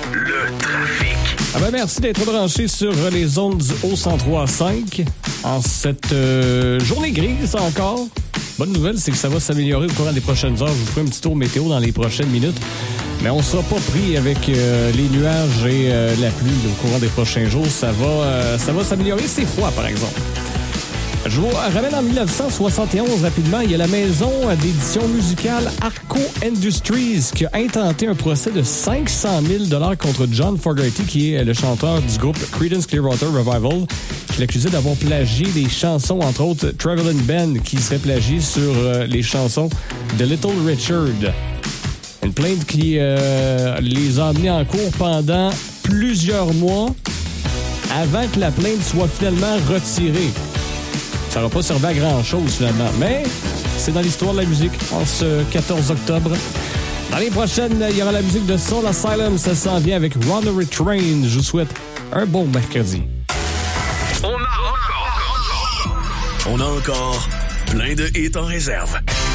le trafic. Merci d'être branché sur les ondes du Haut-103.5 en cette journée grise encore. Bonne nouvelle, c'est que ça va s'améliorer au courant des prochaines heures. Je vous ferai un petit tour météo dans les prochaines minutes. Mais on ne sera pas pris avec les nuages et la pluie au courant des prochains jours. Ça va s'améliorer. C'est froid, par exemple. Je vous ramène en 1971 rapidement. Il y a la maison d'édition musicale Arco Industries qui a intenté un procès de 500 000 $ contre John Fogerty, qui est le chanteur du groupe Creedence Clearwater Revival, qui l'accusait d'avoir plagié des chansons, entre autres Travelin' Ben, qui serait plagié sur les chansons de Little Richard. Une plainte qui les a amenés en cours pendant plusieurs mois avant que la plainte soit finalement retirée. Ça n'aura pas servi à grand-chose, finalement. Mais c'est dans l'histoire de la musique, en ce 14 octobre. Dans les prochaines, il y aura la musique de Soul Asylum. Ça s'en vient avec Runaway Train. Je vous souhaite un bon mercredi. On a encore plein de hits en réserve.